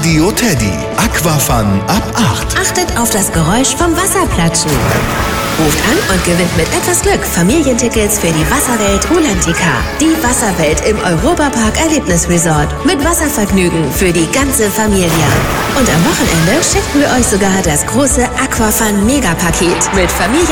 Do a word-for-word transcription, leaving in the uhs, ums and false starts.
Radio Teddy. Aquafun ab acht. Achtet auf das Geräusch vom Wasserplatschen. Ruft an und gewinnt mit etwas Glück Familientickets für die Wasserwelt Rulantica. Die Wasserwelt im Europapark Erlebnisresort. Mit Wasservergnügen für die ganze Familie. Und am Wochenende schenken wir euch sogar das große Aquafun Megapaket mit Familie